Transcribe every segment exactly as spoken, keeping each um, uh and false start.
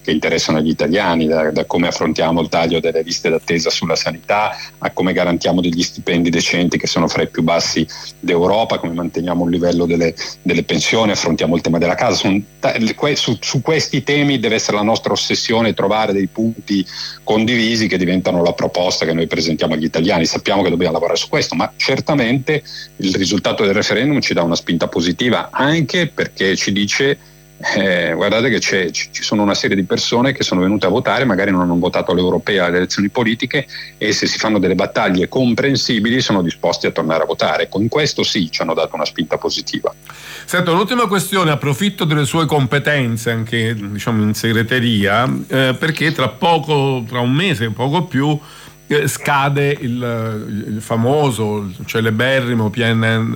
che interessano agli italiani, da, da come affrontiamo il taglio delle liste d'attesa sulla sanità, a come garantiamo degli stipendi decenti che sono fra i più bassi d'Europa, come manteniamo il livello delle, delle pensioni, affrontiamo il tema della casa. Sono, su, su questi temi deve essere la nostra ossessione, trovare dei punti condivisi che diventano la proposta che noi presentiamo agli italiani. Sappiamo che dobbiamo lavorare su questo, ma certamente il risultato del referendum ci dà una spinta positiva, anche perché ci dice eh, guardate che c'è, ci sono una serie di persone che sono venute a votare, magari non hanno votato alle europee, alle elezioni politiche, e se si fanno delle battaglie comprensibili sono disposti a tornare a votare. Con questo sì, ci hanno dato una spinta positiva. Senta, un'ultima questione, approfitto delle sue competenze anche, diciamo, in segreteria, eh, perché tra poco, tra un mese, poco più, eh, scade il, il famoso, il celeberrimo P N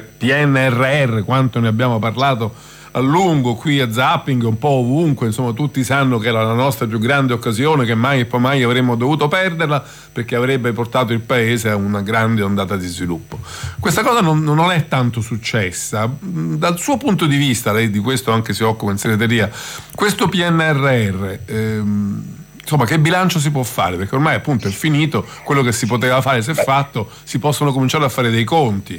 R R, quanto ne abbiamo parlato a lungo qui a Zapping, un po' ovunque, insomma tutti sanno che era la nostra più grande occasione, che mai e poi mai avremmo dovuto perderla, perché avrebbe portato il paese a una grande ondata di sviluppo. Questa cosa non, non è tanto successa. Dal suo punto di vista, lei di questo anche si occupa in segreteria, questo P N R R, ehm, insomma, che bilancio si può fare? Perché ormai appunto è finito, quello che si poteva fare si è fatto, si possono cominciare a fare dei conti.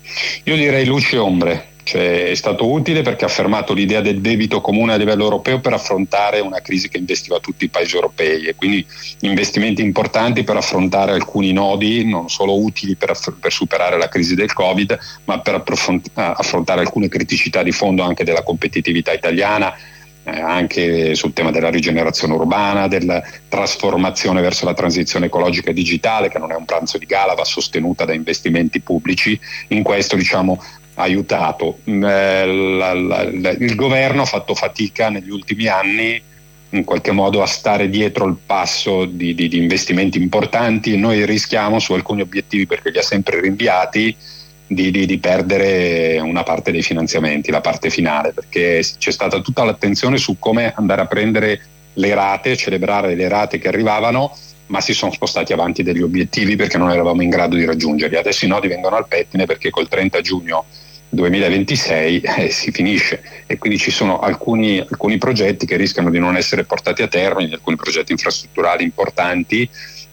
Io direi luci e ombre. Cioè, è stato utile perché ha affermato l'idea del debito comune a livello europeo per affrontare una crisi che investiva tutti i paesi europei, e quindi investimenti importanti per affrontare alcuni nodi non solo utili per, aff- per superare la crisi del Covid, ma per approfond- affrontare alcune criticità di fondo anche della competitività italiana, eh, anche sul tema della rigenerazione urbana, della trasformazione verso la transizione ecologica e digitale, che non è un pranzo di gala, va sostenuta da investimenti pubblici. In questo, diciamo, aiutato. Eh, la, la, la, il governo ha fatto fatica negli ultimi anni in qualche modo a stare dietro il passo di, di, di investimenti importanti, e noi rischiamo su alcuni obiettivi, perché li ha sempre rinviati, di, di, di perdere una parte dei finanziamenti, la parte finale, perché c'è stata tutta l'attenzione su come andare a prendere le rate, celebrare le rate che arrivavano, ma si sono spostati avanti degli obiettivi perché non eravamo in grado di raggiungerli. Adesso i nodi vengono al pettine, perché col trenta giugno duemilaventisei eh, si finisce, e quindi ci sono alcuni, alcuni progetti che rischiano di non essere portati a termine, alcuni progetti infrastrutturali importanti,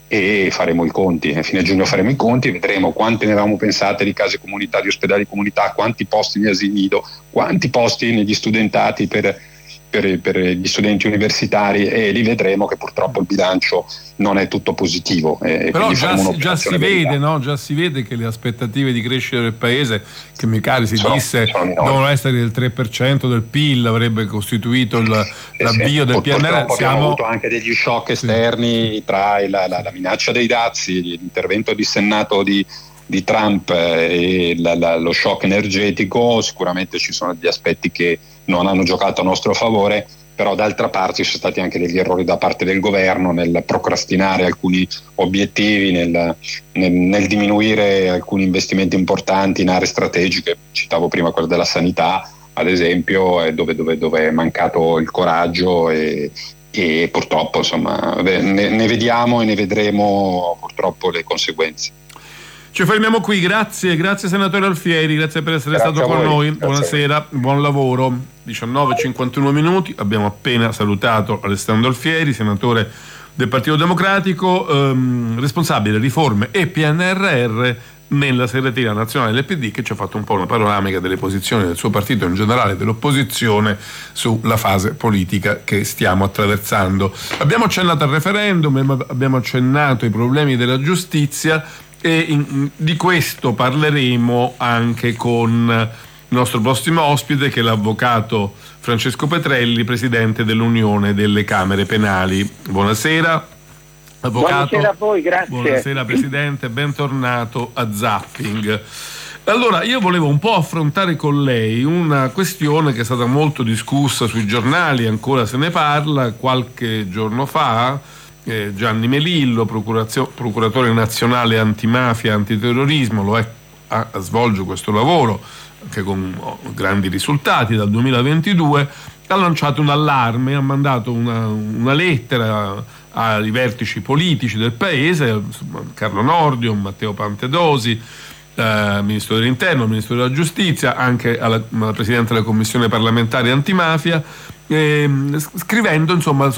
e faremo i conti. A fine giugno faremo i conti e vedremo quante ne avevamo pensate di case comunità, di ospedali di comunità, quanti posti di asili nido, quanti posti negli studentati per Per, per gli studenti universitari, e lì vedremo che purtroppo il bilancio non è tutto positivo. Eh, Però già, già si vede, no? Già si vede che le aspettative di crescita del paese, che mi cari si sono, disse sono devono essere del tre per cento del P I L, avrebbe costituito il, eh l'avvio sì, del P N R R. Siamo... Abbiamo avuto anche degli shock esterni, sì, tra la, la, la minaccia dei dazi, l'intervento dissennato di di Trump e la, la, lo shock energetico. Sicuramente ci sono degli aspetti che non hanno giocato a nostro favore, però d'altra parte ci sono stati anche degli errori da parte del governo nel procrastinare alcuni obiettivi, nel, nel, nel diminuire alcuni investimenti importanti in aree strategiche. Citavo prima quello della sanità, ad esempio, dove, dove, dove è mancato il coraggio, e, e purtroppo insomma ne, ne vediamo e ne vedremo purtroppo le conseguenze. Ci fermiamo qui, grazie, grazie senatore Alfieri, grazie per essere grazie stato con noi, grazie. Buonasera, buon lavoro. diciannove e cinquantuno minuti, abbiamo appena salutato Alessandro Alfieri, senatore del Partito Democratico, ehm, responsabile riforme e P N R R nella segreteria nazionale del P D, che ci ha fatto un po' una panoramica delle posizioni del suo partito, in generale dell'opposizione, sulla fase politica che stiamo attraversando. Abbiamo accennato al referendum, abbiamo accennato ai problemi della giustizia, e in, di questo parleremo anche con il nostro prossimo ospite, che è l'avvocato Francesco Petrelli, presidente dell'Unione delle Camere Penali. Buonasera avvocato. Buonasera a voi, grazie. Buonasera presidente, bentornato a Zapping. Allora, io volevo un po' affrontare con lei una questione che è stata molto discussa sui giornali, ancora se ne parla. Qualche giorno fa Eh, Gianni Melillo, procuratore nazionale antimafia e antiterrorismo, lo è, a, a svolge questo lavoro anche con oh, grandi risultati dal duemilaventidue, ha lanciato un allarme, ha mandato una, una lettera ai vertici politici del paese, Carlo Nordio, Matteo Piantedosi, eh, Ministro dell'Interno, Ministro della Giustizia, anche alla, alla Presidente della Commissione parlamentare antimafia, eh, scrivendo insomma